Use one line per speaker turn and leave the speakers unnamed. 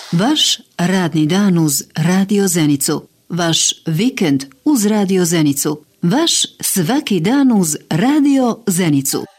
Vaš radni dan uz Radio Zenicu. Vaš vikend uz Radio Zenicu. Vaš svaki dan uz Radio Zenicu.